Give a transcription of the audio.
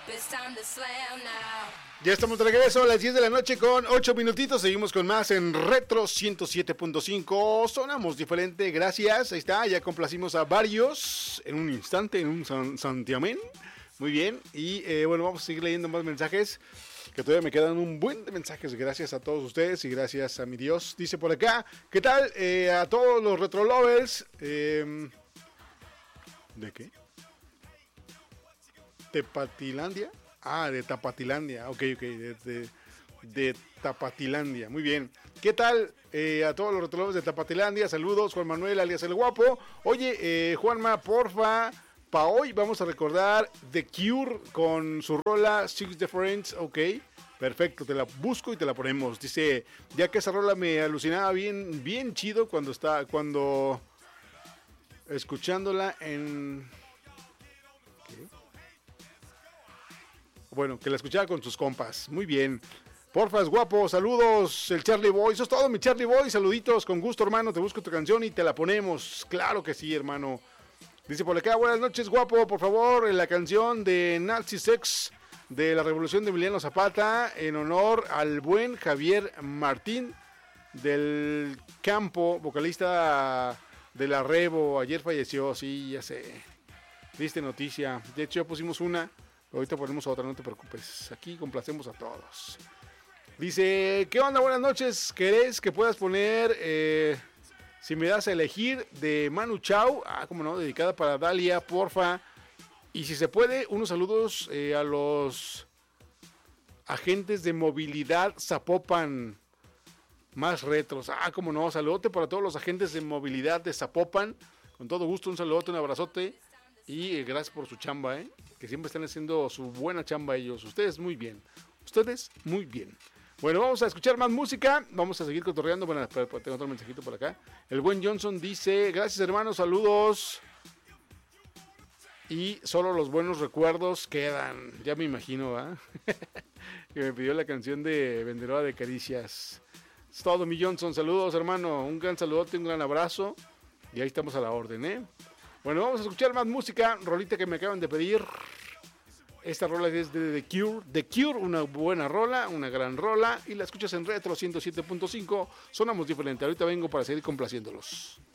Ya estamos de regreso a las 10 de la noche con 8 minutitos. Seguimos con más en Retro 107.5. Sonamos diferente, gracias. Ahí está, ya complacimos a varios en un instante, en un santiamén. Muy bien, y bueno, vamos a seguir leyendo más mensajes, que todavía me quedan un buen de mensajes. Gracias a todos ustedes y gracias a mi Dios. Dice por acá, ¿qué tal? A todos los retro lovers. ¿De qué? ¿Tepatilandia? Ah, de Tapatilandia. Ok, de Tapatilandia. Muy bien. ¿Qué tal? A todos los retro lovers de Tapatilandia. Saludos, Juan Manuel, alias El Guapo. Oye, Juanma, porfa, para hoy vamos a recordar The Cure con su rola Six Difference. Ok, perfecto, te la busco y te la ponemos. Dice, ya que esa rola me alucinaba bien chido cuando escuchándola en... ¿qué? Bueno, que la escuchaba con sus compas. Muy bien. Porfa, es guapo, saludos, el Charlie Boy. Eso es todo, mi Charlie Boy. Saluditos, con gusto, hermano. Te busco tu canción y te la ponemos. Claro que sí, hermano. Dice por acá, buenas noches, guapo, por favor, la canción de Nazi Sex de la Revolución de Emiliano Zapata, en honor al buen Javier Martín del Campo, vocalista de la Revo. Ayer falleció, sí, ya sé. Triste noticia. De hecho, ya pusimos una, pero ahorita ponemos otra, no te preocupes. Aquí complacemos a todos. Dice, ¿qué onda? Buenas noches. ¿Querés que puedas poner... Si me das a elegir, de Manu Chao? Ah, como no, dedicada para Dalia, porfa. Y si se puede, unos saludos a los agentes de movilidad Zapopan, más retros. Ah, como no, saludote para todos los agentes de movilidad de Zapopan. Con todo gusto, un saludote, un abrazote. Y gracias por su chamba, que siempre están haciendo su buena chamba ellos. Ustedes muy bien. Ustedes muy bien. Bueno, vamos a escuchar más música. Vamos a seguir cotorreando. Bueno, espera, tengo otro mensajito por acá. El buen Johnson dice, gracias hermanos, saludos. Y solo los buenos recuerdos quedan. Ya me imagino, ¿ah? Que me pidió la canción de Vendedora de Caricias. Es todo, mi Johnson. Saludos, hermano. Un gran saludote, un gran abrazo. Y ahí estamos a la orden, Bueno, vamos a escuchar más música. Rolita que me acaban de pedir. Esta rola es de The Cure. The Cure, una buena rola, una gran rola. Y la escuchas en Retro 107.5. Sonamos diferente. Ahorita vengo para seguir complaciéndolos.